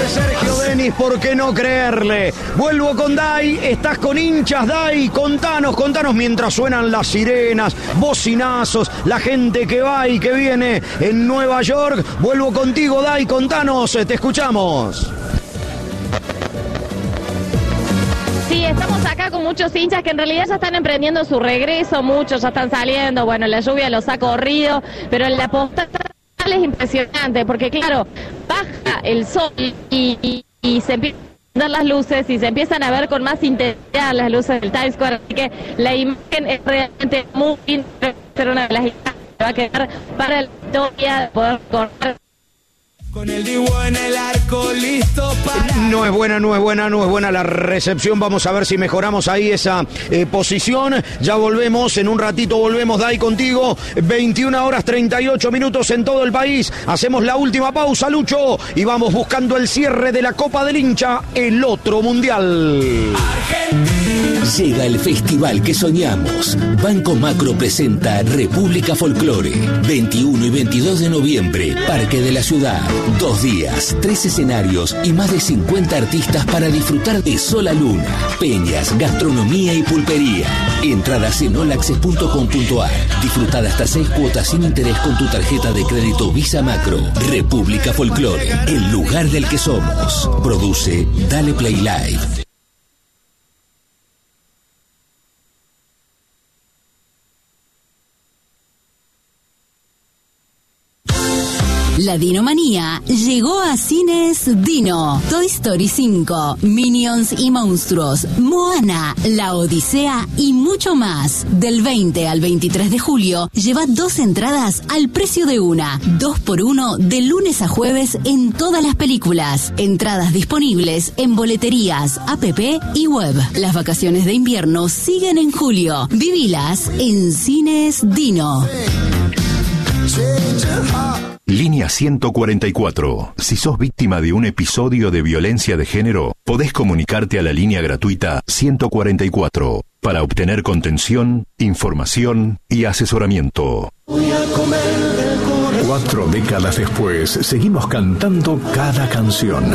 Sergio Denis, ¿por qué no creerle? Vuelvo con Dai, estás con hinchas, Dai, contanos mientras suenan las sirenas, bocinazos, la gente que va y que viene en Nueva York. Vuelvo contigo, Dai, contanos, te escuchamos. Sí, estamos acá con muchos hinchas que en realidad ya están emprendiendo su regreso, muchos ya están saliendo, bueno, la lluvia los ha corrido, pero la postal es impresionante, porque claro, baja el sol y se empiezan a dar las luces y se empiezan a ver con más intensidad las luces del Times Square, así que la imagen es realmente muy interesante, ser una de las imágenes que va a quedar para la historia de poder correr. Con el Dibu en el arco, listo para... No es buena la recepción. Vamos a ver si mejoramos ahí esa posición. Ya volvemos, en un ratito volvemos, Dai, contigo. 21:38 en todo el país. Hacemos la última pausa, Lucho, y vamos buscando el cierre de la Copa del Hincha, el otro mundial. Llega el festival que soñamos. Banco Macro presenta República Folclore. 21 y 22 de noviembre, Parque de la Ciudad. 2 días, 3 escenarios y más de 50 artistas para disfrutar de sol a luna, peñas, gastronomía y pulpería. Entradas en olaccess.com.ar. Disfrutada hasta 6 cuotas sin interés con tu tarjeta de crédito Visa Macro. República Folclore, el lugar del que somos. Produce Dale Play Live. La Dinomanía llegó a Cines Dino. Toy Story 5, Minions y Monstruos, Moana, La Odisea y mucho más. Del 20 al 23 de julio, lleva 2 entradas al precio de una. 2x1 de lunes a jueves en todas las películas. Entradas disponibles en boleterías, app y web. Las vacaciones de invierno siguen en julio. Vivilas en Cines Dino. Línea 144. Si sos víctima de un episodio de violencia de género, podés comunicarte a la línea gratuita 144 para obtener contención, información y asesoramiento. 4 décadas después, seguimos cantando cada canción.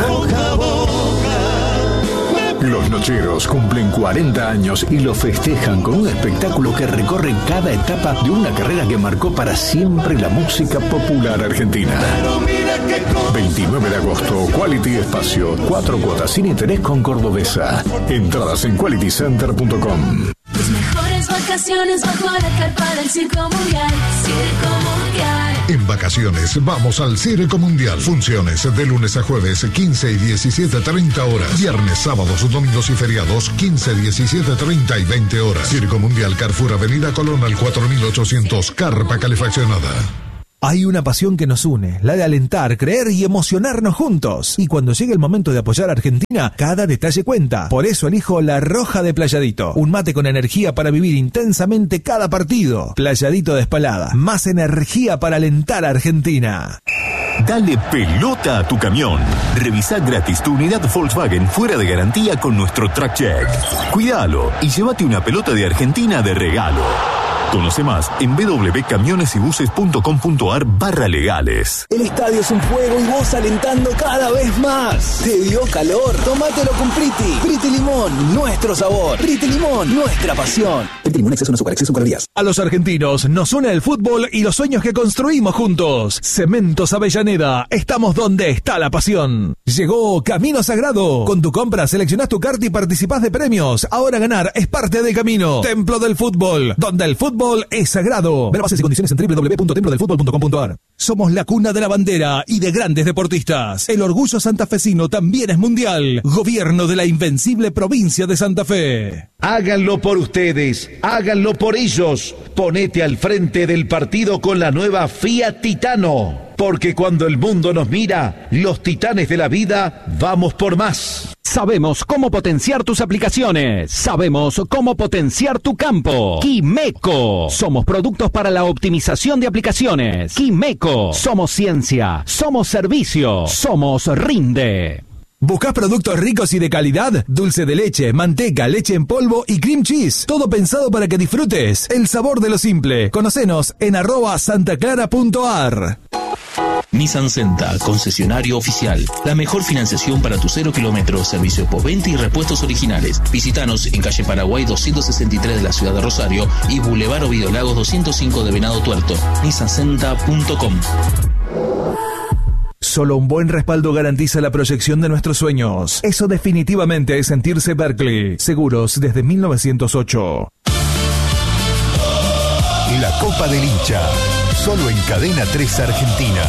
Los Nocheros cumplen 40 años y lo festejan con un espectáculo que recorre cada etapa de una carrera que marcó para siempre la música popular argentina. 29 de agosto, Quality Espacio, 4 cuotas sin interés con Cordobesa. Entradas en qualitycenter.com. Tus mejores vacaciones bajo la carpa del Circo Mundial. Circo Mundial. En vacaciones vamos al Circo Mundial. Funciones de lunes a jueves 15 y 17:30 horas. Viernes, sábados, domingos y feriados 15, 17:30 y 20 horas. Circo Mundial, Carrefour Avenida Colón al 4800, carpa calefaccionada. Hay una pasión que nos une, la de alentar, creer y emocionarnos juntos. Y cuando llegue el momento de apoyar a Argentina, cada detalle cuenta. Por eso elijo La Roja de Playadito. Un mate con energía para vivir intensamente cada partido. Playadito de Espalada. Más energía para alentar a Argentina. Dale pelota a tu camión. Revisá gratis tu unidad Volkswagen fuera de garantía con nuestro Track Check. Cuídalo y llévate una pelota de Argentina de regalo. Conoce más en www.camionesybuses.com.ar/legales. El estadio es un juego y vos alentando cada vez más. ¿Te dio calor? Tómatelo con Priti. Priti Limón, nuestro sabor. Priti Limón, nuestra pasión. Priti Limón, exceso en azúcar, exceso en calorías. A los argentinos nos une el fútbol y los sueños que construimos juntos. Cementos Avellaneda, estamos donde está la pasión. Llegó Camino Sagrado. Con tu compra seleccionás tu carta y participás de premios. Ahora ganar es parte del camino. Templo del Fútbol, donde el fútbol es sagrado. Ver bases y condiciones en www.templodelfutbol.com.ar. Somos la cuna de la bandera y de grandes deportistas. El orgullo santafesino también es mundial. Gobierno de la invencible provincia de Santa Fe. Háganlo por ustedes, háganlo por ellos. Ponete al frente del partido con la nueva Fiat Titano. Porque cuando el mundo nos mira, los titanes de la vida, vamos por más. Sabemos cómo potenciar tus aplicaciones. Sabemos cómo potenciar tu campo. Quimeco. Somos productos para la optimización de aplicaciones. Quimeco. Somos ciencia. Somos servicio. Somos Rinde. ¿Buscás productos ricos y de calidad? Dulce de leche, manteca, leche en polvo y cream cheese. Todo pensado para que disfrutes el sabor de lo simple. Conocenos en @santaclara.ar. Nissan Senta, concesionario oficial. La mejor financiación para tu 0 kilómetros, servicio postventa y repuestos originales. Visítanos en calle Paraguay 263 de la ciudad de Rosario y Boulevard Ovidio Lagos 205 de Venado Tuerto. nissancenta.com. Solo un buen respaldo garantiza la proyección de nuestros sueños. Eso definitivamente es sentirse Berkeley. Seguros desde 1908. La Copa del Hincha. Solo en Cadena 3 Argentina.